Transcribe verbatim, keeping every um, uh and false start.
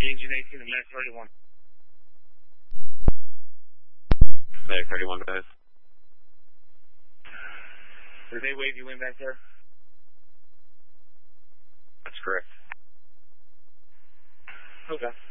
Engine eighteen and Medic thirty-one. Medic thirty-one, guys. Did they wave you in back there? That's correct. Okay.